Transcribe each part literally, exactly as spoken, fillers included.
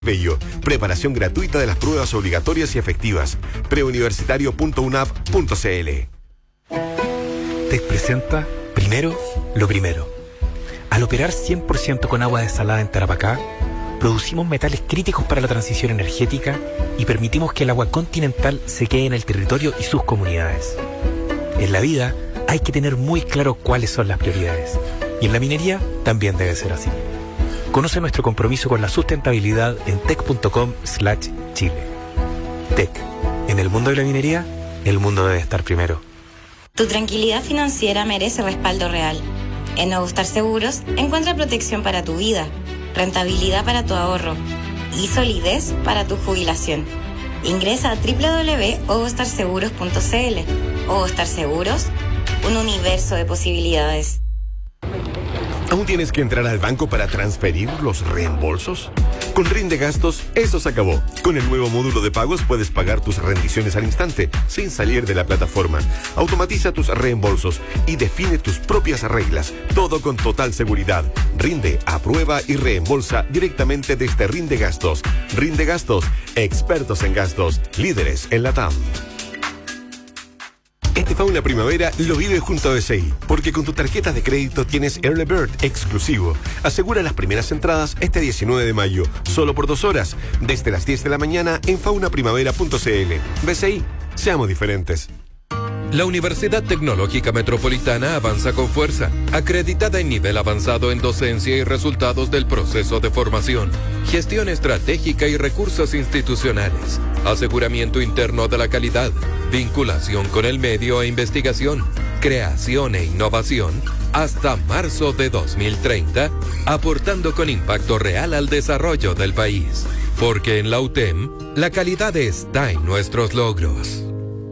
Bello. Preparación gratuita de las pruebas obligatorias y efectivas. preuniversitario punto unaf punto cl. Tech presenta Primero lo Primero. Al operar cien por ciento con agua desalada en Tarapacá, producimos metales críticos para la transición energética y permitimos que el agua continental se quede en el territorio y sus comunidades. En la vida hay que tener muy claro cuáles son las prioridades. Y en la minería también debe ser así. Conoce nuestro compromiso con la sustentabilidad en tech punto com slash chile. Tech. En el mundo de la minería, el mundo debe estar primero. Tu tranquilidad financiera merece respaldo real. En Nuevo Star Seguros encuentra protección para tu vida, rentabilidad para tu ahorro y solidez para tu jubilación. Ingresa a doble u doble u doble u punto ovostar seguros punto cl. Ovostar Seguros, un universo de posibilidades. ¿Aún tienes que entrar al banco para transferir los reembolsos? Con Rinde Gastos, eso se acabó. Con el nuevo módulo de pagos puedes pagar tus rendiciones al instante, sin salir de la plataforma. Automatiza tus reembolsos y define tus propias reglas. Todo con total seguridad. Rinde, aprueba y reembolsa directamente desde Rinde Gastos. Rinde Gastos, expertos en gastos, líderes en la T A M. Este Fauna Primavera lo vive junto a B C I, porque con tu tarjeta de crédito tienes Early Bird exclusivo. Asegura las primeras entradas este diecinueve de mayo, solo por dos horas, desde las diez de la mañana en fauna primavera punto cl. B C I, seamos diferentes. La Universidad Tecnológica Metropolitana avanza con fuerza, acreditada en nivel avanzado en docencia y resultados del proceso de formación, gestión estratégica y recursos institucionales, aseguramiento interno de la calidad, vinculación con el medio e investigación, creación e innovación, hasta marzo de dos mil treinta, aportando con impacto real al desarrollo del país. Porque en la U T E M, la calidad está en nuestros logros.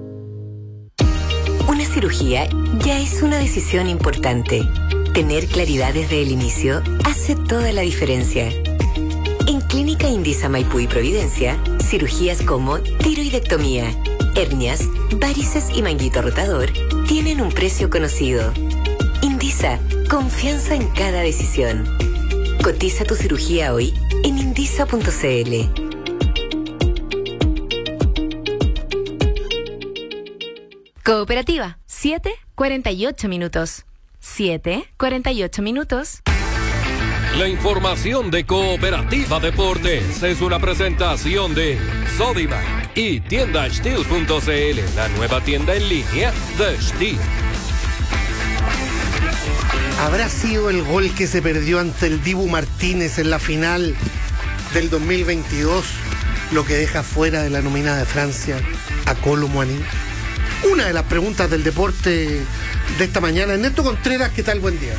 Una cirugía ya es una decisión importante. Tener claridad desde el inicio hace toda la diferencia. En Clínica Indisa Maipú y Providencia, cirugías como tiroidectomía, hernias, varices y manguito rotador tienen un precio conocido. Indisa, confianza en cada decisión. Cotiza tu cirugía hoy en indisa punto cl. Cooperativa, siete cuarenta y ocho minutos. siete cuarenta y ocho minutos. La información de Cooperativa Deportes es una presentación de Sodimac y tienda steel punto cl, la nueva tienda en línea de Steel. ¿Habrá sido el gol que se perdió ante el Dibu Martínez en la final del dos mil veintidós lo que deja fuera de la nómina de Francia a Kolo Muani? Una de las preguntas del deporte de esta mañana. Ernesto Contreras, ¿qué tal? Buen día.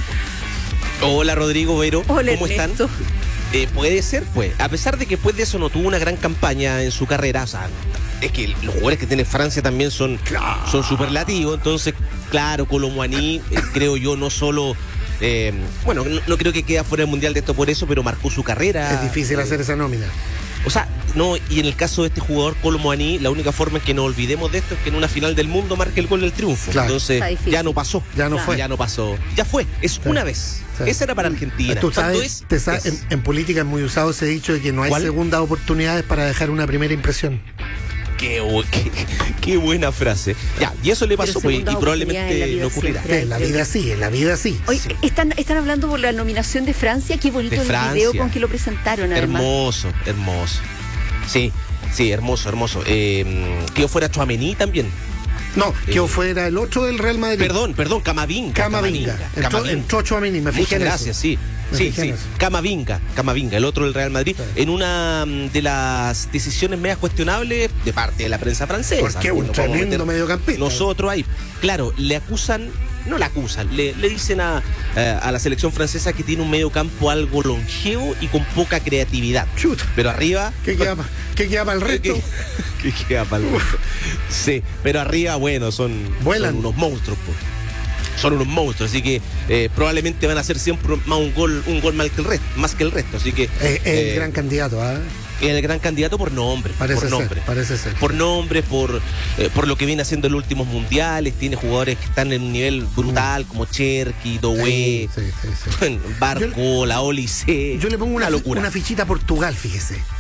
Hola Rodrigo, Vero. Hola, ¿cómo Ernesto. están? Eh, puede ser, pues. A pesar de que después de eso no tuvo una gran campaña en su carrera, o sea, es que los jugadores que tiene Francia también son, claro, son superlativos. Entonces, claro, Kolo Muani, eh, creo yo, no solo... Eh, bueno, no, no creo que quede fuera del Mundial de esto por eso, pero marcó su carrera. Es difícil eh, hacer esa nómina. O sea, no, y en el caso de este jugador Kolo Muani, la única forma en que nos olvidemos de esto es que en una final del mundo marque el gol del triunfo. Claro. Entonces, ya no pasó. Ya no claro. fue. Ya no pasó. Ya fue. Es sí. una vez. Sí. Esa era para Argentina. Tú sabes, es, te sabes es. En, en política es muy usado ese dicho de que no hay ¿Cuál? segundas oportunidades para dejar una primera impresión. Qué, qué, qué buena frase. Ya, y eso le pasó pues, y probablemente no ocurrirá. En la vida sí, en la vida sí. Oye, sí. Están, están hablando por la nominación de Francia. Qué bonito de el Francia. video con que lo presentaron, además. Hermoso, hermoso. Sí, sí, hermoso, hermoso. Eh, quedó fuera Tchouaméni también. No, quedó eh, fuera el otro del Real Madrid. Perdón, perdón, Camavinga. Camavinga. Entró, entró Tchouaméni, me fijé en eso. Gracias, sí. Me sí, sí. Camavinga, Camavinga, el otro del Real Madrid, sí. En una de las decisiones medias cuestionables de parte de la prensa francesa. ¿Por qué? Un no tremendo mediocampista. Nosotros ahí, claro, le acusan, no la acusan, le, le dicen a, a, a la selección francesa que tiene un mediocampo algo longevo y con poca creatividad. Chuta. Pero arriba... ¿Qué queda, qué queda para el resto? ¿Qué, qué queda para el resto? Sí, pero arriba, bueno, son, son unos monstruos, pues. Son unos monstruos, así que eh, probablemente van a ser siempre más un gol, un gol más que el resto, más que el resto, así que es eh, el gran candidato, ¿ah? ¿eh? El gran candidato por nombre, parece por ser, nombre, parece ser. por nombre, por eh, por lo que viene haciendo en los últimos mundiales, tiene jugadores que están en un nivel brutal, mm. como Cherki, Doué, sí, sí, sí, sí. Barco, yo, la Olise. Yo le pongo una, una locura, una fichita a Portugal, fíjese.